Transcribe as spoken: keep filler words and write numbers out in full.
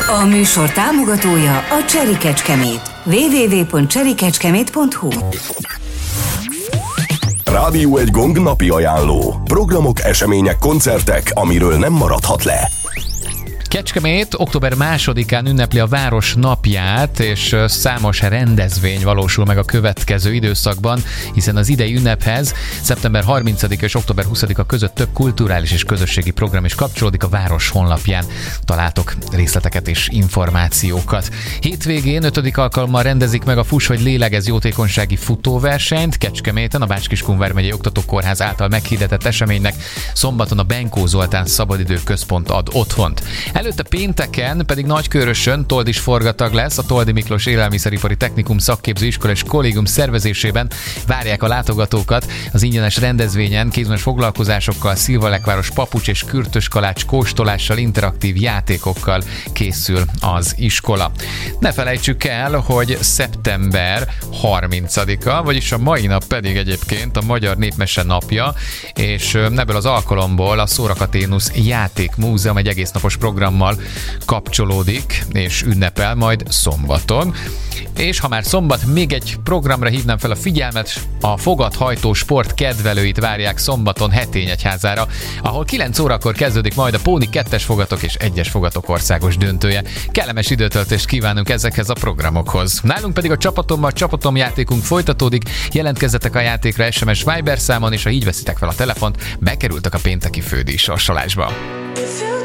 A műsor támogatója a Cherry Kecskemét. double-u double-u double-u pont cherry kecskemét pont hu Rádió egy Gong napi ajánló. Programok, események, koncertek, amiről nem maradhat le. Kecskemét október másodikán ünnepli a város napját, és számos rendezvény valósul meg a következő időszakban, hiszen az idei ünnephez szeptember harmincadika és október huszadika között több kulturális és közösségi program is kapcsolódik. A város honlapján találtok részleteket és információkat. Hétvégén ötödik alkalommal rendezik meg a Fuss vagy Lélegez jótékonysági futóversenyt Kecskeméten, a Bács-Kiskun vármegyei Oktatókórház által meghirdetett eseménynek szombaton a Benkó Zoltán Szabadidő Központ ad otthont. Előtte pénteken pedig Nagykőrösön Toldis forgatag lesz. A Toldi Miklós Élelmiszeripari Technikum Szakképző Iskola és Kollégium szervezésében várják a látogatókat. Az ingyenes rendezvényen kézműves foglalkozásokkal, szilvalekváros papucs és kürtös kalács kóstolással, interaktív játékokkal készül az iskola. Ne felejtsük el, hogy szeptember harmincadika, vagyis a mai nap pedig egyébként a Magyar Népmese napja, és ebből az alkalomból a Szórakaténusz Játékmúzeum egy egésznapos programmal kapcsolódik és ünnepel majd szombaton. És ha már szombat, még egy programra hívnám fel a figyelmet, a fogathajtó sport kedvelőit várják szombaton Hetényegyházára, ahol kilenc órakor kezdődik majd a Póni kettes fogatok és egyes fogatok országos döntője. Kellemes időtöltést kívánunk ezekhez a programokhoz. Nálunk pedig a csapatommal csapatom játékunk folytatódik. Jelentkezzetek a játékra es em es Viber számon, és ha így veszitek fel a telefont, bekerültek a pénteki fődíj sorsolásba.